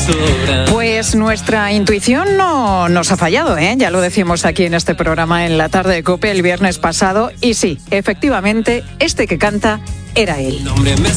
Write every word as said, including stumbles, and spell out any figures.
Pues nuestra intuición no nos ha fallado, ¿eh? Ya lo decimos aquí en este programa en la tarde de COPE el viernes pasado. Y sí, efectivamente, este que canta era él.